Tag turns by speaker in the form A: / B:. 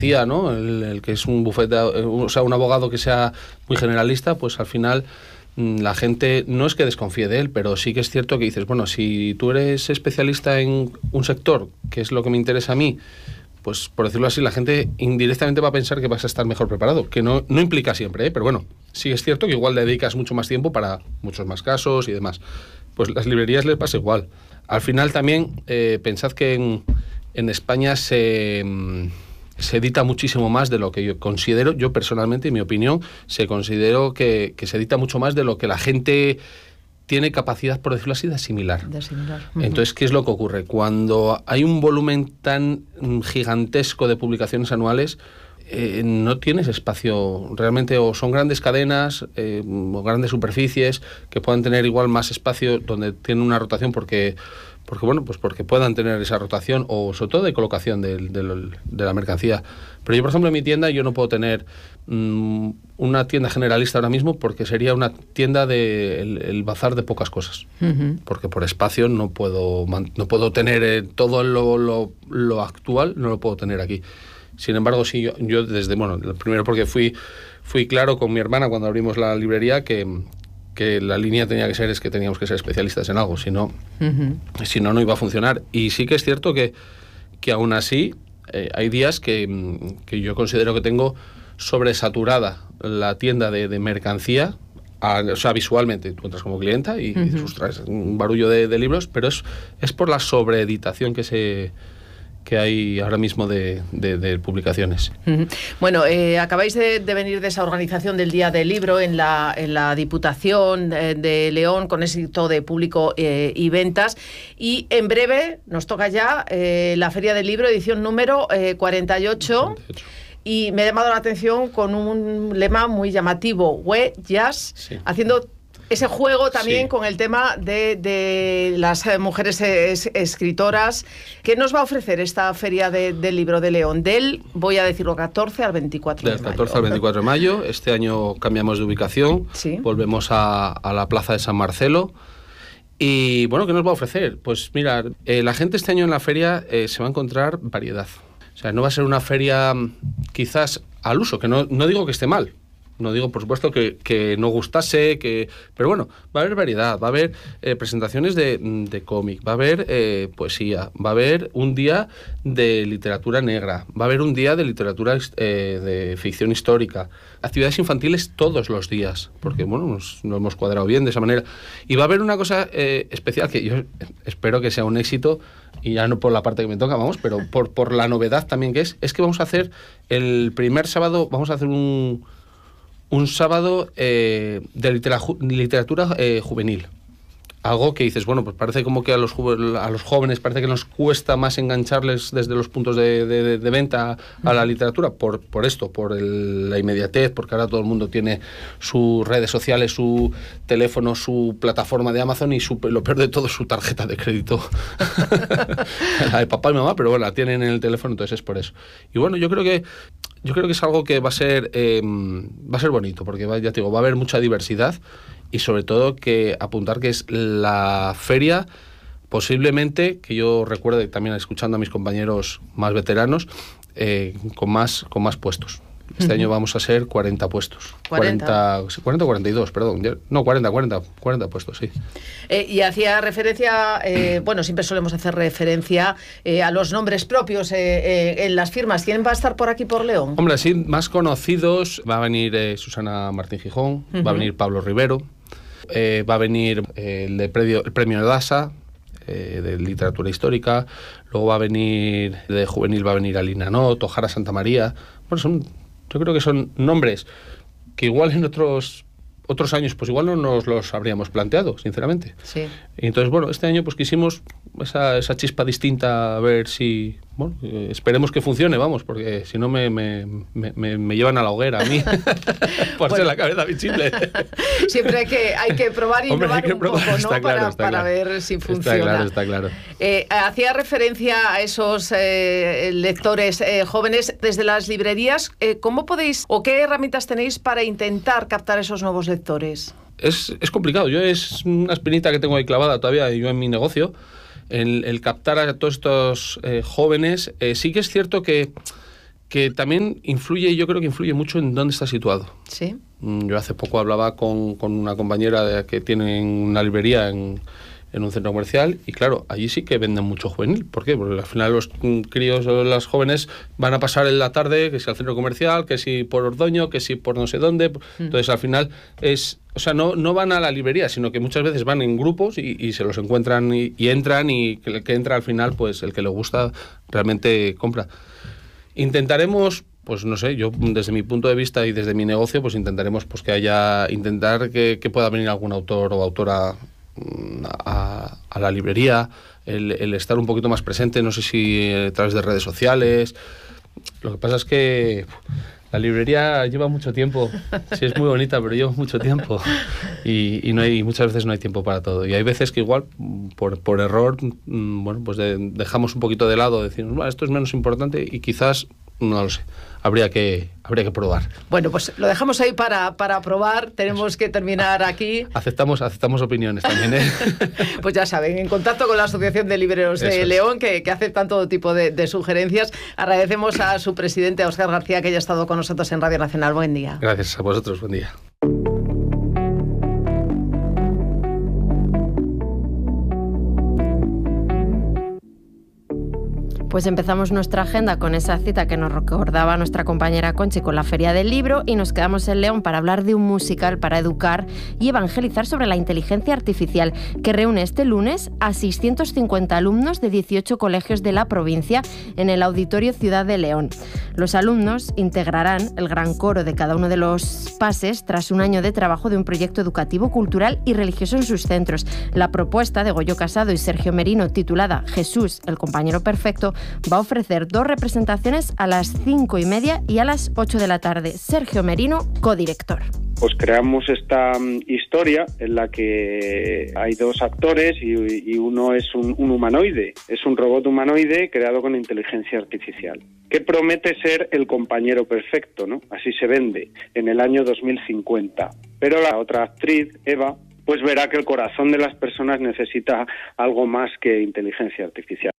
A: ¿no? El que es un bufete, o sea, un abogado que sea muy generalista, pues al final la gente no es que desconfíe de él, pero sí que es cierto que dices, bueno, si tú eres especialista en un sector, que es lo que me interesa a mí, pues por decirlo así, la gente indirectamente va a pensar que vas a estar mejor preparado, que no implica siempre, pero bueno, sí es cierto que igual le dedicas mucho más tiempo para muchos más casos y demás. Pues las librerías les pasa igual. Al final también pensad que en España se edita muchísimo más de lo que yo considero, yo personalmente, en mi opinión, considero que se edita mucho más de lo que la gente tiene capacidad, por decirlo así, de asimilar. Entonces, ¿qué es lo que ocurre? Cuando hay un volumen tan gigantesco de publicaciones anuales, no tienes espacio realmente, o son grandes cadenas o grandes superficies que puedan tener igual más espacio donde tienen una rotación porque puedan tener esa rotación o sobre todo de colocación de la mercancía. Pero yo, por ejemplo, en mi tienda yo no puedo tener una tienda generalista ahora mismo porque sería una tienda el bazar de pocas cosas. Porque por espacio no puedo tener todo lo actual, no lo puedo tener aquí. Sin embargo, sí, yo desde, primero porque fui claro con mi hermana cuando abrimos la librería que la línea tenía que ser, es que teníamos que ser especialistas en algo, si no iba a funcionar. Y sí que es cierto que aún así hay días que yo considero que tengo sobresaturada la tienda de mercancía, o sea, visualmente tú entras como clienta y traes un barullo de libros, pero es por la sobreeditación que hay ahora mismo de publicaciones.
B: Bueno, acabáis de venir de esa organización del Día del Libro en la Diputación de León con éxito de público y ventas, y en breve nos toca ya la Feria del Libro, edición número 48. Y me ha llamado la atención con un lema muy llamativo, We Jazz, sí, haciendo ese juego también con el tema de las mujeres escritoras. ¿Qué nos va a ofrecer esta Feria del Libro de León? Voy a decirlo, 14 al 24 de mayo.
A: Del 14 al 24 de mayo. Este año cambiamos de ubicación. Sí. Volvemos a la Plaza de San Marcelo. Y bueno, ¿qué nos va a ofrecer? Pues mira, la gente este año en la feria se va a encontrar variedad. O sea, no va a ser una feria quizás al uso, que no digo que esté mal. No digo, por supuesto, que no gustase, pero bueno, va a haber variedad, va a haber presentaciones de cómic, va a haber poesía, va a haber un día de literatura negra, va a haber un día de literatura de ficción histórica, actividades infantiles todos los días, porque bueno, nos hemos cuadrado bien de esa manera. Y va a haber una cosa especial que yo espero que sea un éxito, y ya no por la parte que me toca, vamos, pero por la novedad también que es que vamos a hacer el primer sábado, vamos a hacer un sábado de literatura juvenil. Algo que dices, bueno, pues parece como que a los jóvenes parece que nos cuesta más engancharles desde los puntos de venta a la literatura, por esto, por la inmediatez, porque ahora todo el mundo tiene sus redes sociales, su teléfono, su plataforma de Amazon y lo peor de todo, su tarjeta de crédito. La de papá y mamá, pero bueno, la tienen en el teléfono, entonces es por eso. Y bueno, yo creo que es algo que va a ser bonito, porque ya te digo, va a haber mucha diversidad. Y sobre todo que apuntar que es la feria, posiblemente, que yo recuerde también escuchando a mis compañeros más veteranos, con más puestos. Este año vamos a ser 40 puestos. 40 o 42, perdón. No, 40 puestos, sí.
B: Y hacía referencia, siempre solemos hacer referencia a los nombres propios en las firmas. ¿Quién va a estar por aquí, por León?
A: Hombre, sí, más conocidos. Va a venir Susana Martín Gijón, va a venir Pablo Rivero, va a venir el premio Edasa, de literatura histórica. Luego va a venir, de juvenil va a venir Alina Not, Ojara Santa María. Bueno, yo creo que son nombres que igual en otros años pues igual no nos los habríamos planteado, sinceramente. Sí. Y entonces, bueno, este año pues quisimos esa chispa distinta, a ver si... Bueno, esperemos que funcione, vamos, porque si no me llevan a la hoguera a mí por ser la cabeza visible.
B: Siempre hay que probar y innovar un poco, ¿no? Para ver si funciona.
A: Está claro.
B: Hacía referencia a esos lectores jóvenes desde las librerías. ¿Cómo podéis o qué herramientas tenéis para intentar captar esos nuevos lectores?
A: Es complicado. Es una espinita que tengo ahí clavada todavía yo en mi negocio. El captar a todos estos jóvenes. Sí que es cierto que que también influye, yo creo que influye mucho en dónde está situado.
B: Sí.
A: Yo hace poco hablaba con una compañera que tiene una librería en un centro comercial y claro, allí sí que venden mucho juvenil. ¿Por qué? Porque al final los críos o las jóvenes van a pasar en la tarde, que si al centro comercial, que si por Ordoño, que si por no sé dónde. Entonces al final no van a la librería, sino que muchas veces van en grupos y se los encuentran y entran, y el que entra al final, pues el que le gusta realmente compra. Intentaremos, pues no sé, yo desde mi punto de vista y desde mi negocio, pues intentaremos pues intentar que pueda venir algún autor o autora a la librería, el estar un poquito más presente, no sé si a través de redes sociales. Lo que pasa es que la librería lleva mucho tiempo. Sí, es muy bonita, pero lleva mucho tiempo y muchas veces no hay tiempo para todo. Y hay veces que igual, por error, pues dejamos un poquito de lado, decimos, bueno, esto es menos importante y quizás, no lo sé, habría que probar.
B: Bueno, pues lo dejamos ahí para probar. Tenemos que terminar aquí.
A: Aceptamos opiniones también, ¿eh?
B: Pues ya saben, en contacto con la Asociación de Libreros de León, que aceptan todo tipo de sugerencias. Agradecemos a su presidente, a Óscar García, que haya estado con nosotros en Radio Nacional. Buen día.
A: Gracias a vosotros, buen día.
C: Pues empezamos nuestra agenda con esa cita que nos recordaba nuestra compañera Conchi con la Feria del Libro y nos quedamos en León para hablar de un musical para educar y evangelizar sobre la inteligencia artificial que reúne este lunes a 650 alumnos de 18 colegios de la provincia en el Auditorio Ciudad de León. Los alumnos integrarán el gran coro de cada uno de los pases tras un año de trabajo de un proyecto educativo, cultural y religioso en sus centros. La propuesta de Goyo Casado y Sergio Merino, titulada Jesús, el compañero perfecto, va a ofrecer 2 representaciones a las 5:30 y a las 8 de la tarde. Sergio Merino, codirector.
D: Pues creamos esta historia en la que hay 2 actores y uno es un humanoide, es un robot humanoide creado con inteligencia artificial, que promete ser el compañero perfecto, ¿no? Así se vende, en el año 2050. Pero la otra actriz, Eva, pues verá que el corazón de las personas necesita algo más que inteligencia artificial.